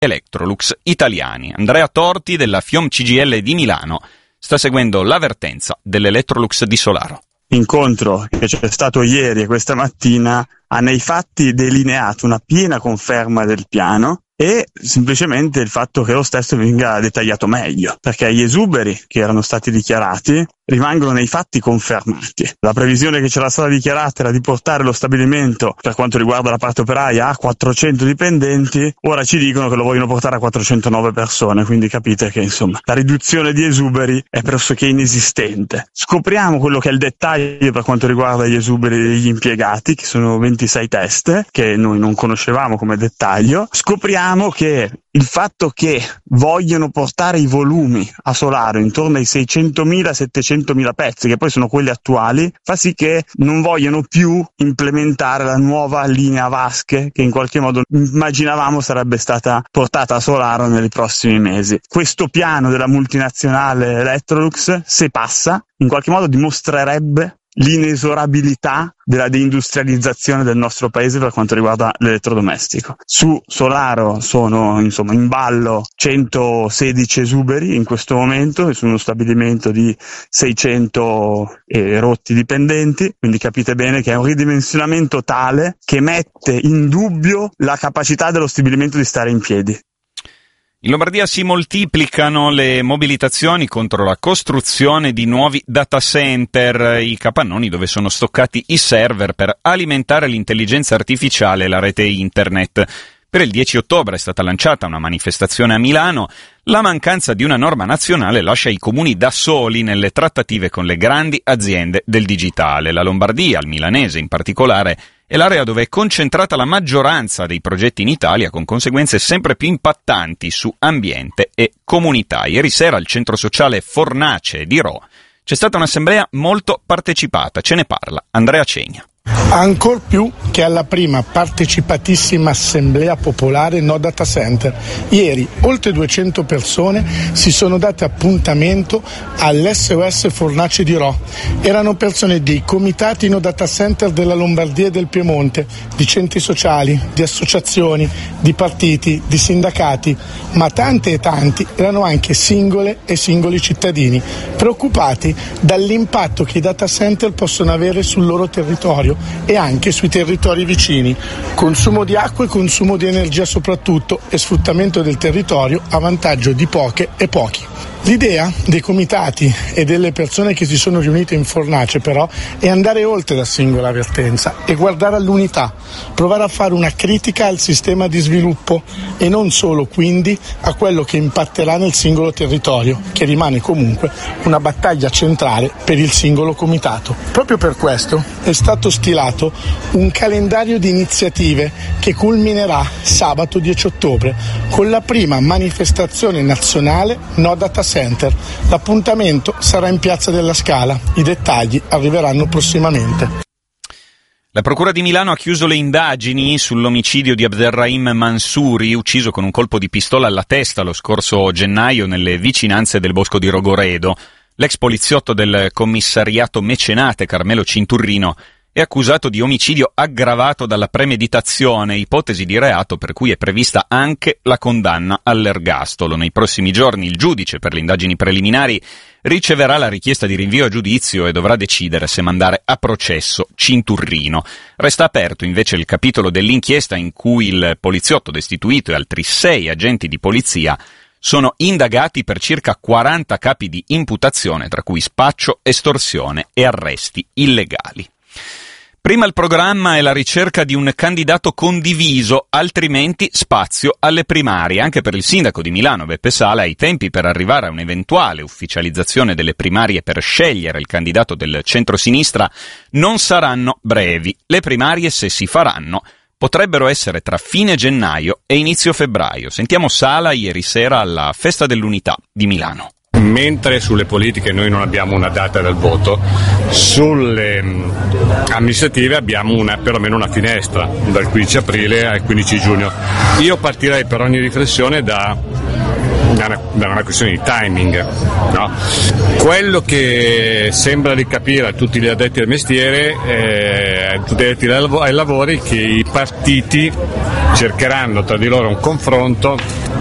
Electrolux italiani. Andrea Torti della FIOM CGIL di Milano sta seguendo la vertenza dell'Electrolux di Solaro. L'incontro che c'è stato ieri e questa mattina ha nei fatti delineato una piena conferma del piano e semplicemente il fatto che lo stesso venga dettagliato meglio, perché gli esuberi che erano stati dichiarati rimangono nei fatti confermati. La previsione che c'era stata dichiarata era di portare lo stabilimento, per quanto riguarda la parte operaia, a 400 dipendenti, ora ci dicono che lo vogliono portare a 409 persone, quindi capite che insomma la riduzione di esuberi è pressoché inesistente. Scopriamo quello che è il dettaglio per quanto riguarda gli esuberi degli impiegati, che sono 26 teste, che noi non conoscevamo come dettaglio. Scopriamo che il fatto che vogliono portare i volumi a Solaro intorno ai 600.000-700.000 pezzi, che poi sono quelli attuali, fa sì che non vogliono più implementare la nuova linea vasche che in qualche modo immaginavamo sarebbe stata portata a Solaro nei prossimi mesi. Questo piano della multinazionale Electrolux, se passa, in qualche modo dimostrerebbe l'inesorabilità della deindustrializzazione del nostro paese per quanto riguarda l'elettrodomestico. Su Solaro sono insomma in ballo 116 esuberi in questo momento, su uno stabilimento di 600 e rotti dipendenti, quindi capite bene che è un ridimensionamento tale che mette in dubbio la capacità dello stabilimento di stare in piedi. In Lombardia si moltiplicano le mobilitazioni contro la costruzione di nuovi data center, i capannoni dove sono stoccati i server per alimentare l'intelligenza artificiale e la rete internet. Per il 10 ottobre è stata lanciata una manifestazione a Milano. La mancanza di una norma nazionale lascia i comuni da soli nelle trattative con le grandi aziende del digitale. La Lombardia, il milanese in particolare, è l'area dove è concentrata la maggioranza dei progetti in Italia, con conseguenze sempre più impattanti su ambiente e comunità. Ieri sera al centro sociale Fornace di Rho c'è stata un'assemblea molto partecipata. Ce ne parla Andrea Cegna. Ancor più che alla prima partecipatissima assemblea popolare No Data Center. Ieri oltre 200 persone si sono date appuntamento all'SOS Fornace di Rho. Erano persone dei comitati No Data Center della Lombardia e del Piemonte, di centri sociali, di associazioni, di partiti, di sindacati, ma tante e tanti erano anche singole e singoli cittadini, preoccupati dall'impatto che i data center possono avere sul loro territorio e anche sui territori vicini, consumo di acqua e consumo di energia soprattutto e sfruttamento del territorio a vantaggio di poche e pochi. L'idea dei comitati e delle persone che si sono riunite in Fornace però è andare oltre la singola avvertenza e guardare all'unità, provare a fare una critica al sistema di sviluppo e non solo quindi a quello che impatterà nel singolo territorio, che rimane comunque una battaglia centrale per il singolo comitato. Proprio per questo è stato stilato un calendario di iniziative che culminerà sabato 10 ottobre con la prima manifestazione nazionale No Data Center. L'appuntamento sarà in Piazza della Scala. I dettagli arriveranno prossimamente. La Procura di Milano ha chiuso le indagini sull'omicidio di Abderrahim Mansouri, ucciso con un colpo di pistola alla testa lo scorso gennaio nelle vicinanze del bosco di Rogoredo. L'ex poliziotto del commissariato Mecenate, Carmelo Cinturrino, è accusato di omicidio aggravato dalla premeditazione, ipotesi di reato per cui è prevista anche la condanna all'ergastolo. Nei prossimi giorni il giudice per le indagini preliminari riceverà la richiesta di rinvio a giudizio e dovrà decidere se mandare a processo Cinturrino. Resta aperto invece il capitolo dell'inchiesta in cui il poliziotto destituito e altri 6 agenti di polizia sono indagati per circa 40 capi di imputazione, tra cui spaccio, estorsione e arresti illegali. Prima il programma è la ricerca di un candidato condiviso, altrimenti spazio alle primarie. Anche per il sindaco di Milano, Beppe Sala, i tempi per arrivare a un'eventuale ufficializzazione delle primarie per scegliere il candidato del centrosinistra non saranno brevi. Le primarie, se si faranno, potrebbero essere tra fine gennaio e inizio febbraio. Sentiamo Sala ieri sera alla Festa dell'Unità di Milano. Mentre sulle politiche noi non abbiamo una data del voto, sulle amministrative abbiamo perlomeno una finestra, dal 15 aprile al 15 giugno. Io partirei per ogni riflessione da da una questione di timing, no? Quello che sembra di capire a tutti gli addetti al mestiere, a tutti gli addetti ai lavori, che i partiti cercheranno tra di loro un confronto